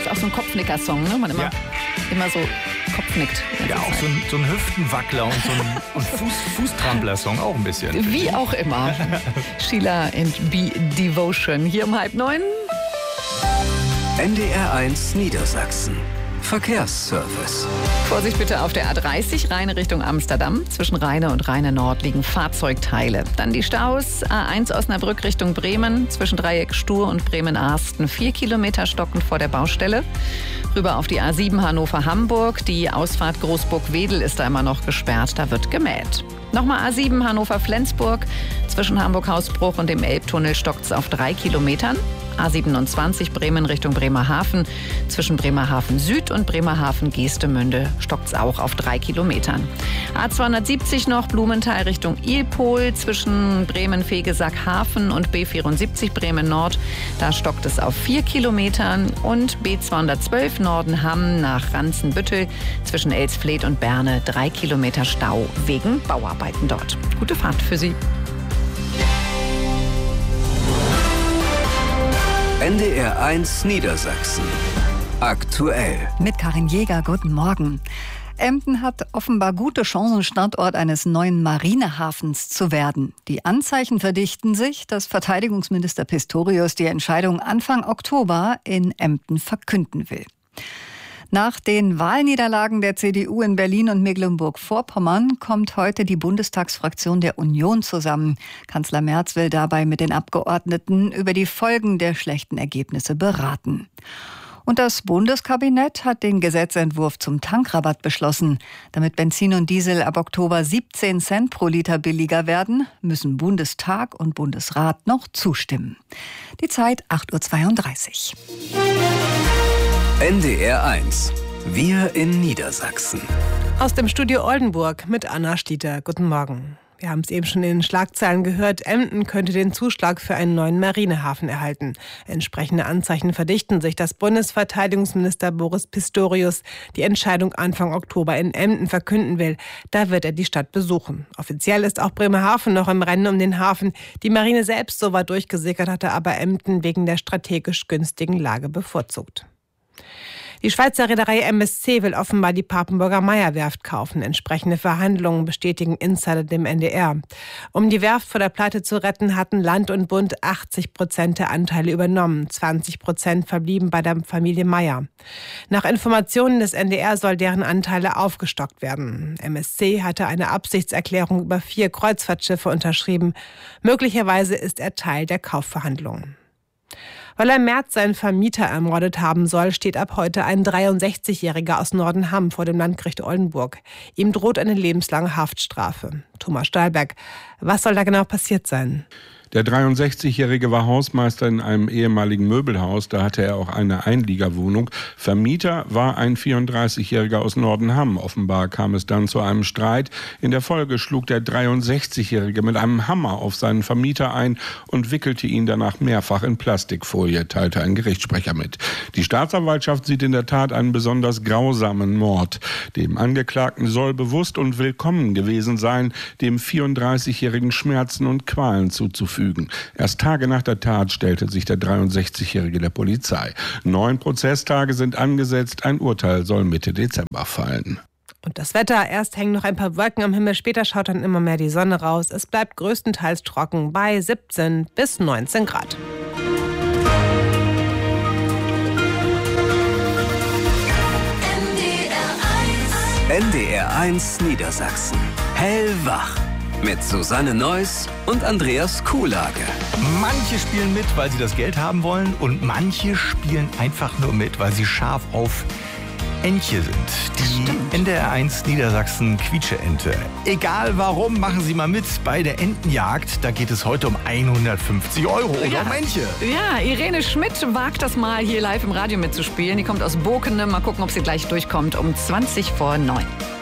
ist auch so ein Kopfnicker-Song, ne? Man immer so Kopfnickt. Ja, auch so ein Hüftenwackler und so ein Fußtrampler-Song auch ein bisschen. Wie auch immer. Sheila and Be Devotion. Hier um 8:30. NDR1 Niedersachsen. Verkehrsservice. Vorsicht bitte auf der A30, Rheine Richtung Amsterdam. Zwischen Rheine und Rheine Nord liegen Fahrzeugteile. Dann die Staus, A1 Osnabrück Richtung Bremen. Zwischen Dreieck Stur und Bremen-Arsten 4 Kilometer stockend vor der Baustelle. Rüber auf die A7 Hannover-Hamburg. Die Ausfahrt Großburg-Wedel ist da immer noch gesperrt. Da wird gemäht. Nochmal A7 Hannover-Flensburg. Zwischen Hamburg-Hausbruch und dem Elbtunnel stockt es auf 3 Kilometern. A27 Bremen Richtung Bremerhaven. Zwischen Bremerhaven Süd und Bremerhaven Geestemünde stockt es auch auf 3 Kilometern. A270 noch Blumenthal Richtung Ilpol. Zwischen Bremen-Vegesack-Hafen und B74 Bremen Nord. Da stockt es auf 4 Kilometern. Und B212 Norden-Hamm nach Ranzenbüttel. Zwischen Elsfleth und Berne 3 Kilometer Stau wegen Bauarbeiten dort. Gute Fahrt für Sie. NDR1 Niedersachsen. Aktuell. Mit Karin Jäger, guten Morgen. Emden hat offenbar gute Chancen, Standort eines neuen Marinehafens zu werden. Die Anzeichen verdichten sich, dass Verteidigungsminister Pistorius die Entscheidung Anfang Oktober in Emden verkünden will. Nach den Wahlniederlagen der CDU in Berlin und Mecklenburg-Vorpommern kommt heute die Bundestagsfraktion der Union zusammen. Kanzler Merz will dabei mit den Abgeordneten über die Folgen der schlechten Ergebnisse beraten. Und das Bundeskabinett hat den Gesetzentwurf zum Tankrabatt beschlossen. Damit Benzin und Diesel ab Oktober 17 Cent pro Liter billiger werden, müssen Bundestag und Bundesrat noch zustimmen. Die Zeit 8:32 Uhr. NDR1. Wir in Niedersachsen. Aus dem Studio Oldenburg mit Anna Stieter. Guten Morgen. Wir haben es eben schon in den Schlagzeilen gehört. Emden könnte den Zuschlag für einen neuen Marinehafen erhalten. Entsprechende Anzeichen verdichten sich, dass Bundesverteidigungsminister Boris Pistorius die Entscheidung Anfang Oktober in Emden verkünden will. Da wird er die Stadt besuchen. Offiziell ist auch Bremerhaven noch im Rennen um den Hafen. Die Marine selbst so weit durchgesickert, hatte aber Emden wegen der strategisch günstigen Lage bevorzugt. Die Schweizer Reederei MSC will offenbar die Papenburger Meyer-Werft kaufen. Entsprechende Verhandlungen bestätigen Insider dem NDR. Um die Werft vor der Pleite zu retten, hatten Land und Bund 80% der Anteile übernommen. 20% verblieben bei der Familie Meyer. Nach Informationen des NDR soll deren Anteile aufgestockt werden. MSC hatte eine Absichtserklärung über 4 Kreuzfahrtschiffe unterschrieben. Möglicherweise ist er Teil der Kaufverhandlungen. Weil er Merz seinen Vermieter ermordet haben soll, steht ab heute ein 63-Jähriger aus Nordenham vor dem Landgericht Oldenburg. Ihm droht eine lebenslange Haftstrafe. Thomas Stahlberg, was soll da genau passiert sein? Der 63-Jährige war Hausmeister in einem ehemaligen Möbelhaus, da hatte er auch eine Einliegerwohnung. Vermieter war ein 34-Jähriger aus Nordenham. Offenbar kam es dann zu einem Streit. In der Folge schlug der 63-Jährige mit einem Hammer auf seinen Vermieter ein und wickelte ihn danach mehrfach in Plastikfolie, teilte ein Gerichtssprecher mit. Die Staatsanwaltschaft sieht in der Tat einen besonders grausamen Mord. Dem Angeklagten soll bewusst und willkommen gewesen sein, dem 34-Jährigen Schmerzen und Qualen zuzufügen. Erst Tage nach der Tat stellte sich der 63-Jährige der Polizei. 9 Prozesstage sind angesetzt. Ein Urteil soll Mitte Dezember fallen. Und das Wetter, erst hängen noch ein paar Wolken am Himmel, später schaut dann immer mehr die Sonne raus. Es bleibt größtenteils trocken bei 17 bis 19 Grad. NDR1 Niedersachsen. Hellwach. Mit Susanne Neuss und Andreas Kuhlage. Manche spielen mit, weil sie das Geld haben wollen, und manche spielen einfach nur mit, weil sie scharf auf Entche sind. Die NDR1 Niedersachsen Quietsche-Ente. Egal warum, machen Sie mal mit bei der Entenjagd. Da geht es heute um 150 € oder um Entche. Ja, Irene Schmidt wagt das mal hier live im Radio mitzuspielen. Die kommt aus Bokene. Mal gucken, ob sie gleich durchkommt um 20 vor 9.